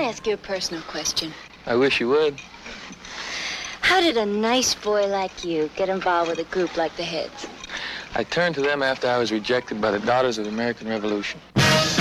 ask you a personal question? I wish you would. How did a nice boy like you get involved with a group like the Heads? I turned to them after I was rejected by the Daughters of the American Revolution.